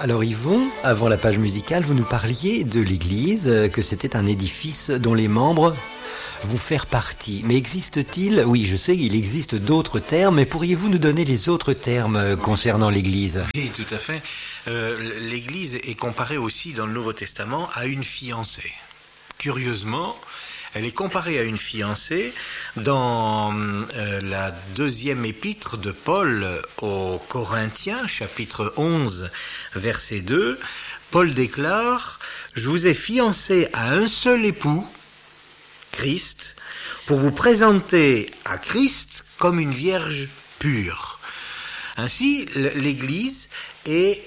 Alors Yvon, avant la page musicale, vous nous parliez de l'église, que c'était un édifice dont les membres vont faire partie. Mais existe-t-il, oui je sais qu'il existe d'autres termes, mais pourriez-vous nous donner les autres termes concernant l'église ? Oui, tout à fait. L'église est comparée aussi dans le Nouveau Testament à une fiancée. Curieusement, elle est comparée à une fiancée dans la deuxième épître de Paul aux Corinthiens, chapitre 11, verset 2. Paul déclare « Je vous ai fiancé à un seul époux, Christ, pour vous présenter à Christ comme une vierge pure. » Ainsi, l'Église est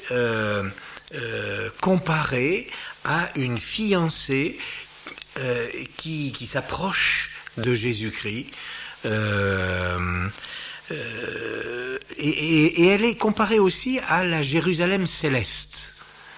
comparée à une fiancée qui s'approche de Jésus-Christ, et elle est comparée aussi à la Jérusalem céleste.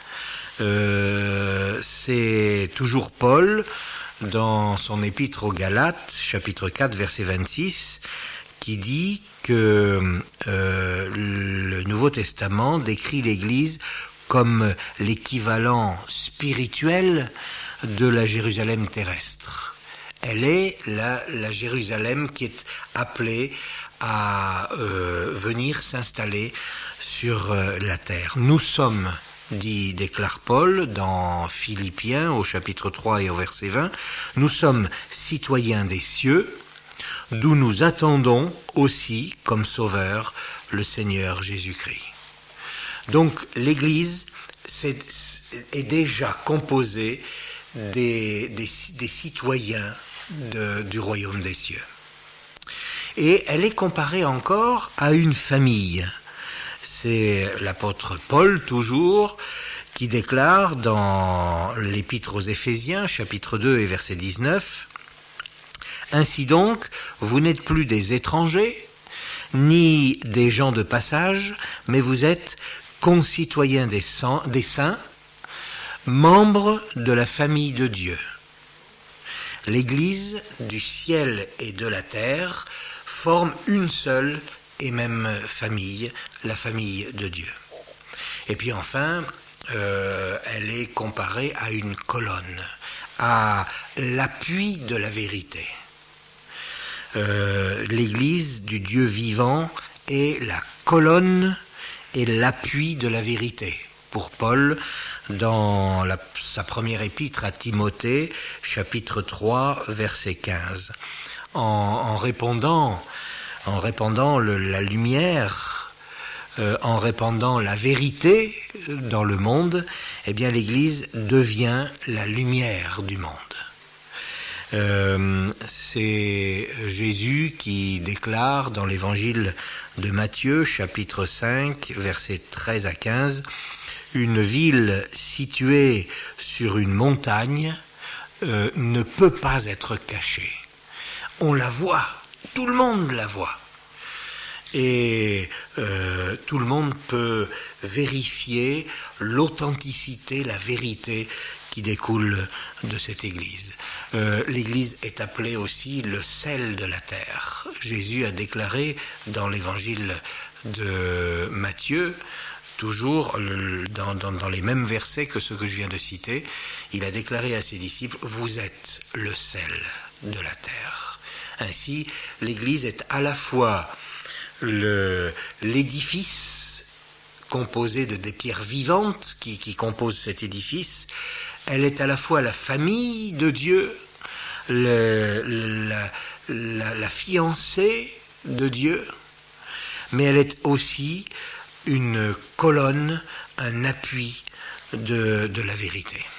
C'est toujours Paul, dans son épître aux Galates, chapitre 4, verset 26, qui dit que le Nouveau Testament décrit l'Église comme l'équivalent spirituel de la Jérusalem terrestre. Elle est la Jérusalem qui est appelée à venir s'installer sur la terre. Nous sommes, déclare Paul dans Philippiens au chapitre 3 et au verset 20, nous sommes citoyens des cieux, d'où nous attendons aussi comme sauveur le Seigneur Jésus-Christ. Donc l'Église est déjà composée des citoyens du royaume des cieux. Et elle est comparée encore à une famille. C'est l'apôtre Paul, toujours, qui déclare dans l'épître aux Éphésiens, chapitre 2 et verset 19, « Ainsi donc, vous n'êtes plus des étrangers, ni des gens de passage, mais vous êtes concitoyens des saints, membres de la famille de Dieu. L'Église du ciel et de la terre forme une seule et même famille, la famille de Dieu. » Et puis enfin, elle est comparée à une colonne, à l'appui de la vérité. L'Église du Dieu vivant est la colonne et l'appui de la vérité. Pour Paul, dans sa première épître à Timothée, chapitre 3, verset 15. En répandant la lumière, en répandant la vérité dans le monde, eh bien l'Église devient la lumière du monde. C'est Jésus qui déclare dans l'évangile de Matthieu, chapitre 5, versets 13 à 15, « Une ville située sur une montagne ne peut pas être cachée. On la voit, tout le monde la voit. Et tout le monde peut vérifier l'authenticité, la vérité qui découle de cette Église. L'Église est appelée aussi le sel de la terre. Jésus a déclaré dans l'évangile de Matthieu, toujours dans les mêmes versets que ceux que je viens de citer, il a déclaré à ses disciples, « Vous êtes le sel de la terre ». Ainsi, l'Église est à la fois l'édifice composé des pierres vivantes qui composent cet édifice, elle est à la fois la famille de Dieu, la fiancée de Dieu, mais elle est aussi une colonne, un appui de la vérité.